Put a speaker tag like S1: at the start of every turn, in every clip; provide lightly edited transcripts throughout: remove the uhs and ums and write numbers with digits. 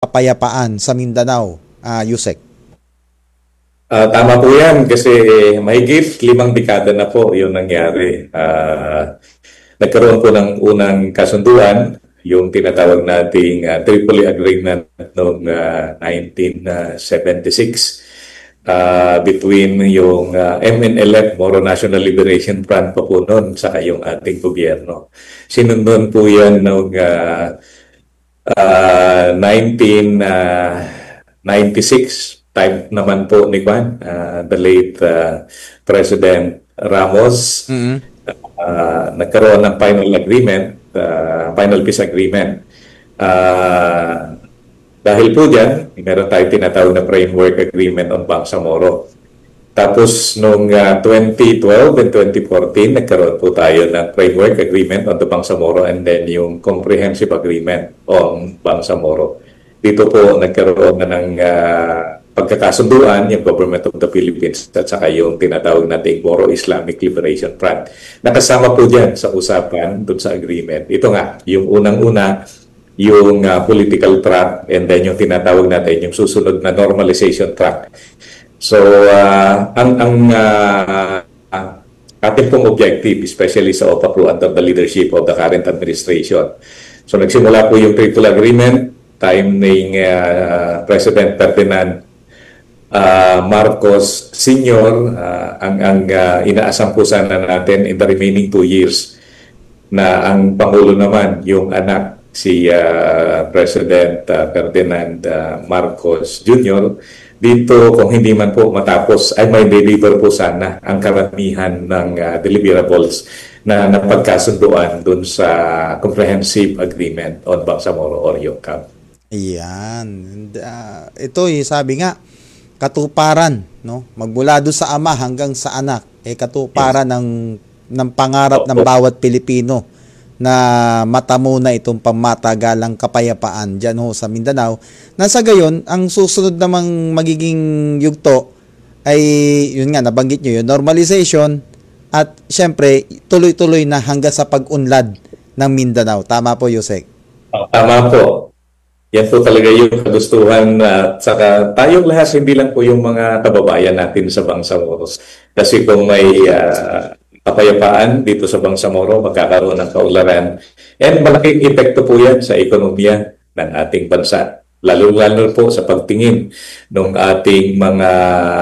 S1: kapayapaan sa Mindanao, Yusek?
S2: Tama po yan kasi mahigit 5 dekada na po yung nangyari. Nagkaroon po ng unang kasunduan, yung tinatawag nating Tripoli Agreement noong 1976 between yung MNLF, Moro National Liberation Front pa po noon, saka yung ating gobyerno. Sinundan po yan noong 1996. Time naman po ni Juan, the late President Ramos, nagkaroon ng final agreement, final peace agreement. Dahil po dyan, meron tayong tinatawag na framework agreement on Bangsamoro. Tapos noong 2012 and 2014, nagkaroon po tayo ng framework agreement on the Bangsamoro and then yung comprehensive agreement on Bangsamoro. Dito po nagkaroon na ng pagkakasunduan yung Government of the Philippines at saka yung tinatawag nating Moro Islamic Liberation Front. Nakasama po dyan sa usapan doon sa agreement. Ito nga, yung unang-una, yung political track and then yung tinatawag natin yung susunod na normalization track. So, ang ating pong objective, especially sa OPAPRO under the leadership of the current administration. So, nagsimula po yung Tripoli Agreement, time ng President Ferdinand Marcos Sr. Ang inaasam po sana natin in the remaining 2 years na ang Pangulo naman, yung anak, si President Ferdinand Marcos Jr. Dito, kung hindi man po matapos, ay may deliver po sana ang karamihan ng deliverables na napagkasunduan dun sa Comprehensive Agreement on Bangsamoro or YOCAB.
S1: Ayan. Ito sabi nga, katuparan, no? Magmula doon sa ama hanggang sa anak, katuparan ng pangarap ng bawat Pilipino na matamo na itong pamatagalang kapayapaan dyan sa Mindanao. Nasa gayon, ang susunod namang magiging yugto ay, yun nga, nabanggit nyo yun, normalization at syempre, tuloy-tuloy na hanggang sa pag-unlad ng Mindanao. Tama po, Yusek?
S2: Tama po. Yan po talaga yung kagustuhan at saka tayong lahat, hindi lang po yung mga kababayan natin sa Bangsamoro. Kasi kung may kapayapaan dito sa Bangsamoro, magkakaroon ng kaunlaran. And malaking epekto po yan sa ekonomiya ng ating bansa. Lalo-lalo po sa pagtingin ng ating mga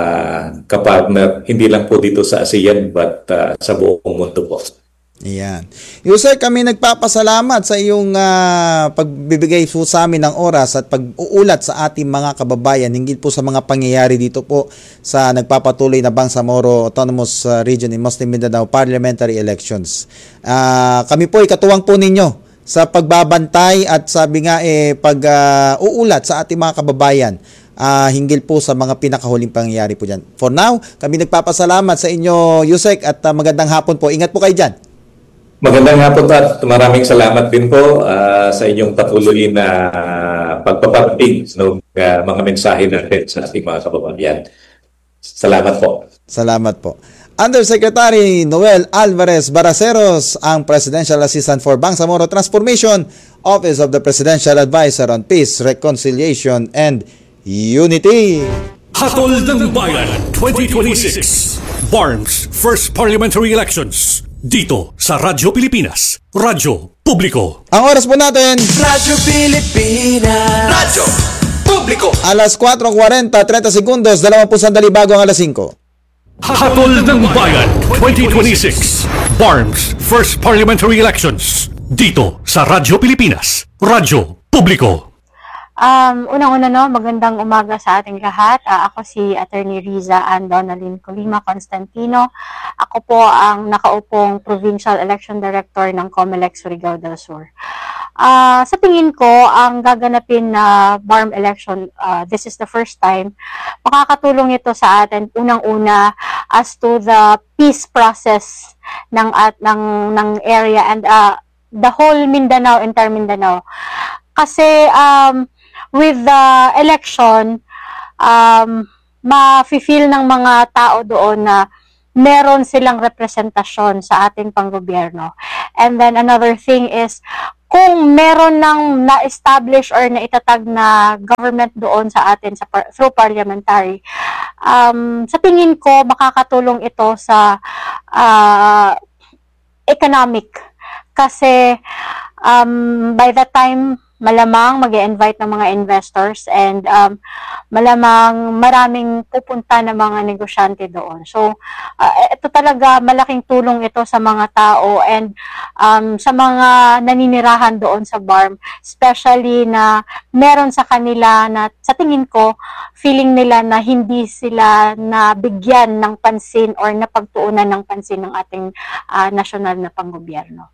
S2: kapartner, hindi lang po dito sa ASEAN but sa buong mundo po.
S1: Ayan. Yusek, kami nagpapasalamat sa iyong pagbibigay po sa amin ng oras at pag-uulat sa ating mga kababayan hinggil po sa mga pangyayari dito po sa nagpapatuloy na Bangsamoro Autonomous Region in Muslim Mindanao Parliamentary Elections. Kami po ay katuwang po ninyo sa pagbabantay at sabi nga pag-uulat sa ating mga kababayan hinggil po sa mga pinakahuling pangyayari po dyan. For now, kami nagpapasalamat sa inyo, Yusek, at magandang hapon po. Ingat po kayo dyan.
S2: Magandang hapon at maraming salamat din po sa inyong patuloy na pagpaparating ng mga mensahe natin sa ating mga kababayan. Salamat po.
S1: Salamat po. Undersecretary Noel Alvarez Baraceros, ang Presidential Assistant for Bangsamoro Transformation, Office of the Presidential Advisor on Peace, Reconciliation, and Unity.
S3: Hatol ng Bayan 2026 BARM's First Parliamentary Elections dito sa Radyo Pilipinas, Radyo Publiko.
S1: Ang oras po natin,
S4: Radyo Pilipinas, Radyo Publiko.
S1: Alas 4:40, 30 segundos, 20 sandali bago ang alas 5.
S3: Hatol ng Bayan 2026 BARM's First Parliamentary Elections dito sa Radyo Pilipinas, Radyo Publiko.
S5: Unang-una magandang umaga sa ating lahat. Ako si Attorney Riza Ann Donalyn Colima Constantino. Ako po ang nakaupong Provincial Election Director ng COMELEC Surigao del Sur. Sa tingin ko, ang gaganapin na BARM election, this is the first time, makakatulong ito sa atin unang-una as to the peace process ng area and the whole Mindanao, entire Mindanao. Kasi with the election, ma-feel ng mga tao doon na meron silang representasyon sa ating panggobyerno. And then another thing is, kung meron ng na-establish or na-itatag na government doon sa atin through parliamentary, sa tingin ko makakatulong ito sa economic. Kasi by that time, malamang mag-i-invite ng mga investors and malamang maraming pupunta na mga negosyante doon. So, ito talaga malaking tulong ito sa mga tao and sa mga naninirahan doon sa BARM, especially na meron sa kanila na sa tingin ko, feeling nila na hindi sila nabigyan ng pansin or napagtuunan ng pansin ng ating nasyonal na panggobyerno.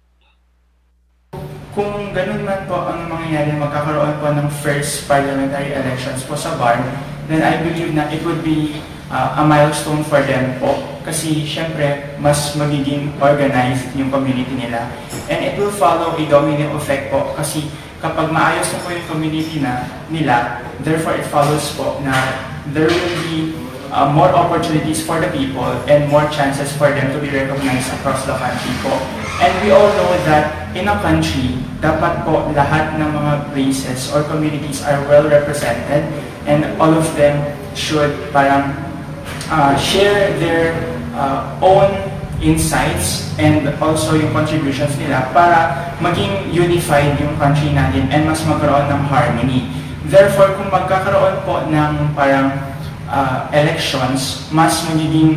S6: Kung ganun man po ang mangyayari, magkakaroon po ng first parliamentary elections po sa BARM, then I believe na it would be a milestone for them po. Kasi syempre, mas magiging organized yung community nila. And it will follow a domino effect po. Kasi kapag maayos na po yung community nila, therefore it follows po na there will be more opportunities for the people and more chances for them to be recognized across the country po. And we all know that in a country, dapat po lahat ng mga places or communities are well represented and all of them should parang share their own insights and also yung contributions nila para maging unified yung country natin and mas magkaroon ng harmony. Therefore, kung magkakaroon po ng parang elections, mas magiging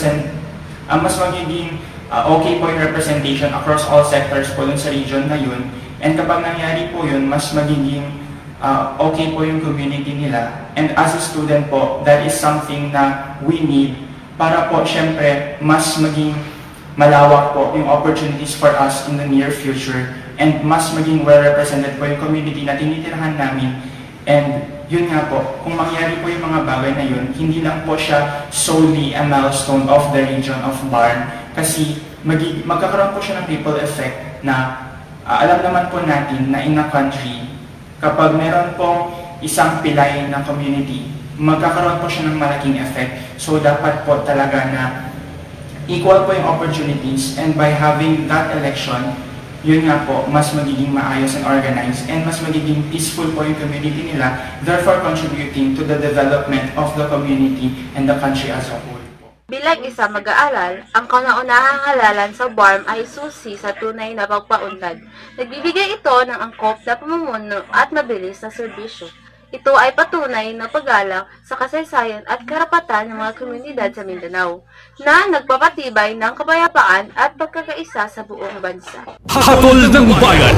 S6: okay po yung representation across all sectors po dun sa region na yun. And kapag nangyari po yun, mas magiging okay po yung community nila. And as a student po, that is something na we need para po syempre mas maging malawak po yung opportunities for us in the near future and mas maging well represented po yung community na tinitirahan namin. And yun nga po, kung mangyari po yung mga bagay na yun, hindi lang po siya solely a milestone of the region of BARM. Kasi magkakaroon po siya ng ripple effect na alam naman po natin na in a country, kapag meron pong isang pilay na community, magkakaroon po siya ng malaking effect. So dapat po talaga na equal po yung opportunities and by having that election, yun nga po, mas magiging maayos and organized and mas magiging peaceful po yung community nila, therefore contributing to the development of the community and the country as a whole.
S7: Bilang isa mag-aaral, ang kauna-unahang halalan sa BARM ay susi sa tunay na pagpaunlad. Nagbibigay ito ng angkop na pamumuno at mabilis na serbisyo. Ito ay patunay na paggalang sa kasaysayan at karapatan ng mga komunidad sa Mindanao, na nagpapatibay ng kapayapaan at pagkakaisa sa buong bansa.
S3: Hatol ng Bayan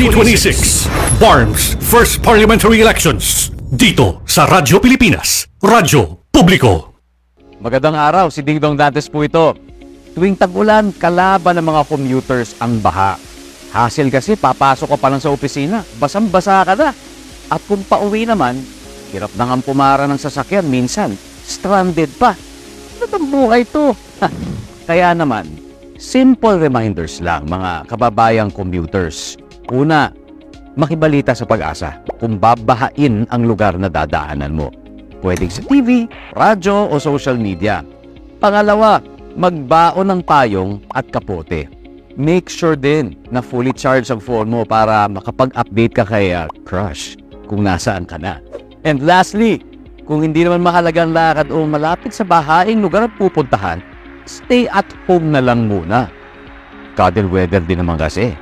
S3: 2026 BARM's First Parliamentary Elections dito sa Radyo Pilipinas, Radyo Publiko.
S8: Magandang araw, si Ding Dong Dantes po ito. Tuwing tag-ulan, kalaban ng mga commuters ang baha. Hassle kasi, papasok ka pa lang sa opisina, basang-basa ka na. At kung pauwi naman, hirap na nga pumara ng sasakyan, minsan, stranded pa. Ano itong buhay to? Kaya naman, simple reminders lang mga kababayang commuters. Una, makibalita sa Pag-asa kung babahain ang lugar na dadaanan mo. Pwedeng sa TV, radyo o social media. Pangalawa, magbaon ng payong at kapote. Make sure din na fully charged ang phone mo para makapag-update ka kay crush kung nasaan ka na. And lastly, kung hindi naman mahalagang lakad o malapit sa bahaing lugar at pupuntahan, stay at home na lang muna. Cuddle weather din naman kasi.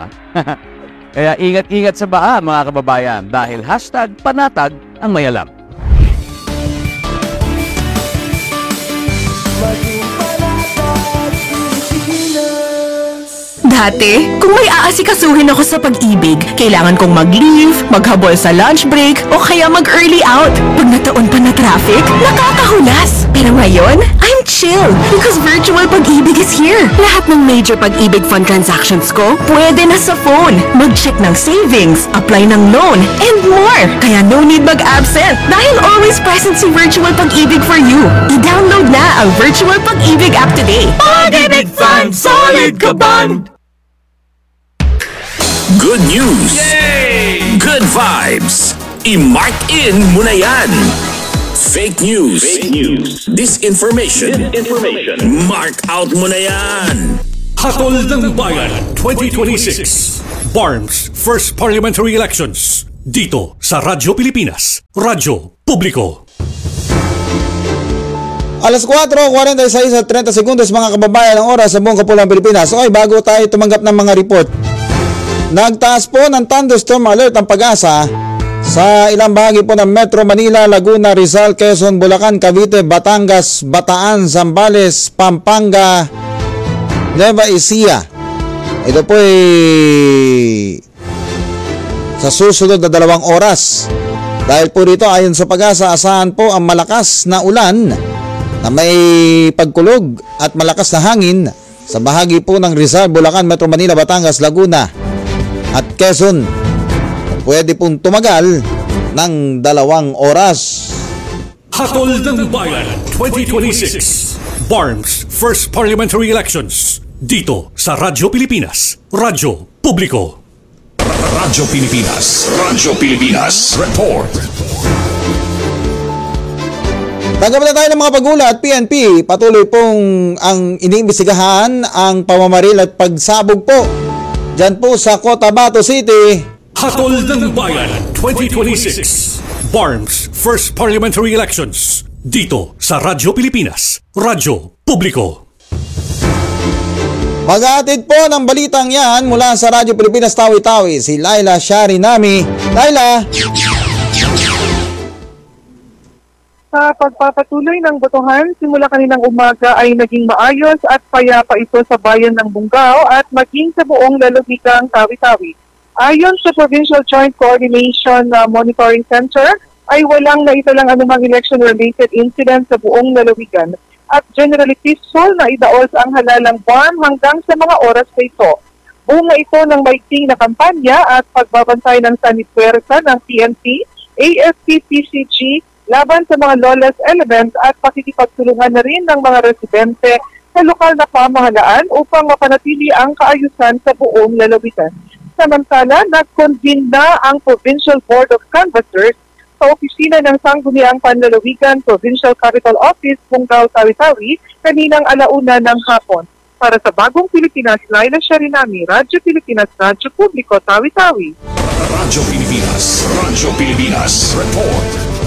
S8: Kaya ingat-ingat sa baha mga kababayan dahil #panatag ang mayalam.
S9: Dati, kung may aasikasuhin ako sa pag-ibig, kailangan kong mag-leave, maghabol sa lunch break, o kaya mag-early out. Pag nataon pa na traffic, nakakahulas. Pero ngayon, I'm chill because Virtual Pag-ibig is here. Lahat ng major Pag-ibig fund transactions ko, pwede na sa phone. Mag-check ng savings, apply ng loan, and more. Kaya no need mag-absent dahil always present si Virtual Pag-ibig for you. I-download na ang Virtual Pag-ibig app today.
S4: Pag-ibig Fund, solid ka band!
S10: Good news! Yay! Good vibes! I-mark in mo na yan! Fake news! Disinformation! Mark out mo na yan!
S3: Hatol ng Bayan 2026 BARMS First Parliamentary Elections dito sa Radyo Pilipinas, Radyo Publiko.
S1: Alas 4:46 at 30 sekundos mga kababayan ng oras sa buong kapulang Pilipinas. Okay, bago tayo tumanggap ng mga report, nagtaas po ng thunderstorm alert ang Pag-asa sa ilang bahagi po ng Metro Manila, Laguna, Rizal, Quezon, Bulacan, Cavite, Batangas, Bataan, Zambales, Pampanga, Nueva Ecija. Ito po ay sa susunod na 2 oras. Dahil po rito ayon sa Pag-asa, asahan po ang malakas na ulan na may pagkulog at malakas na hangin sa bahagi po ng Rizal, Bulacan, Metro Manila, Batangas, Laguna at Quezon. Pwede pong tumagal ng 2 oras.
S3: Hatol ng Bayan 2026 BARMS First Parliamentary Elections dito sa Radyo Pilipinas, Radyo Publiko.
S10: Radyo Pilipinas, Radyo Pilipinas, report.
S1: Tanggap na tayo ng mga pag-ulat. PNP patuloy pong ang iniimbestigahan ang pamamaril at pagsabog po dyan po sa Cotabato City.
S3: Hatol ng Bayan 2026 BARMS First Parliamentary Elections dito sa Radyo Pilipinas, Radyo Publiko.
S1: Mag-aatid po ng balitang yan mula sa Radyo Pilipinas Tawi-Tawi si Laila Sharinami. Laila!
S11: Sa pagpapatuloy ng botohan, simula kaninang umaga ay naging maayos at payapa ito sa bayan ng Bunggao at maging sa buong lalawigang Tawi-Tawi. Ayon sa Provincial Joint Coordination Monitoring Center, ay walang naitalang anumang election-related incident sa buong lalawigan at generally peaceful na idaos ang halalang BARM hanggang sa mga oras na ito. Bunga ito ng maigting na kampanya at pagbabantay ng sanitwersa ng PNP, AFP, PCG, laban sa mga lawless elements at pakikipagtulungan na rin ng mga residente sa lokal na pamahalaan upang mapanatili ang kaayusan sa buong lalawigan. Samantala, nag-convene na ang Provincial Board of Canvassers sa opisina ng Sangguniang Panlalawigan Provincial Capital Office, Bunggao, Tawi-Tawi, kaninang 1:00 ng hapon. Para sa Bagong Pilipinas, Laila Sharinami, Radyo Pilipinas, Radyo Publiko, Tawi-Tawi.
S10: Radyo Pilipinas, Radyo Pilipinas, report.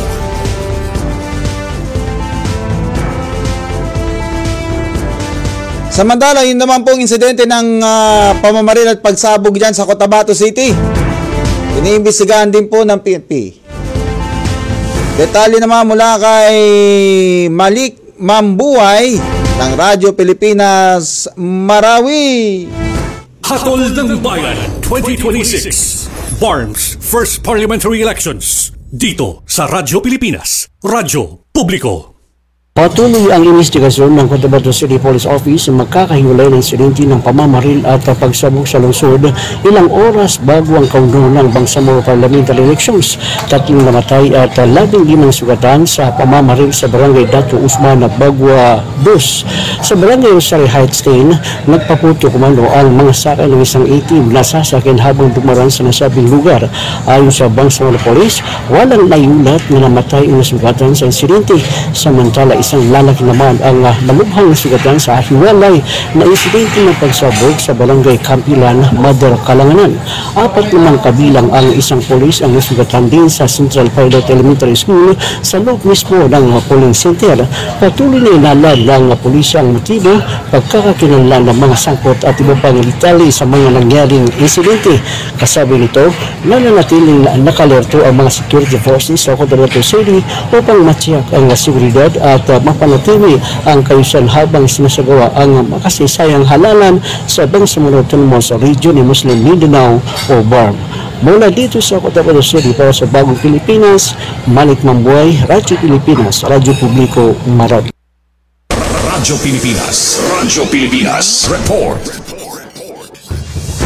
S1: Samantala, yun naman pong insidente ng pamamaril at pagsabog dyan sa Cotabato City. Iniimbestigahan din po ng PNP. Detalye naman mula kay Malik Mambuhay ng Radyo Pilipinas, Marawi.
S3: Hatol ng Bayan 2026 BARMS First Parliamentary Elections dito sa Radyo Pilipinas, Radyo Publiko.
S12: Patuloy ang investigasyon ng Cotabato City Police Office na magkakahiwalay ng insidente ng pamamaril at pagsabog sa lungsod ilang oras bago ang kaunduhan ng Bangsamoro Parliamentary Elections. 3 namatay at 15 sugatan sa pamamaril sa Barangay Dato Usman at Bagua 2. Sa Barangay Rosary Heights 10, nagpaputo komando ang mga sakay ng isang 18 na sasakyan habang dumaraan sa nasabing lugar. Ayon sa Bangsamoro Police, walang naiulat na namatay o nasugatan sa insidente. Samantala, isang lalaki naman ang malubhang sugatan sa hiwalay na insidente ng pagsabog sa Barangay Campilan, Mother Kalanganan. 4 naman kabilang ang isang polis ang nasugatan din sa Central Pilot Elementary School sa loob mismo ng polling center. Patuloy na inalad ng pulisya ang motibo, pagkakakilanlan ng mga sangkot at iba pang detalye sa mga nangyaring insidente. Kasabi nito, nananatiling nakalerto ang mga security forces sa Cotabato City upang matiyak ang seguridad at mapanatili ang kaayusan habang sinasagawa ang makasaysayang halalan sa Bangsamoro Autonomous Region ni Muslim Mindanao o BARM. Mula dito sa Cotabato City para sa Bagong Pilipinas, Malik Mambuhay, Radyo Pilipinas, Radyo Publiko, Marawi.
S10: Radyo Pilipinas, Radyo Pilipinas, report.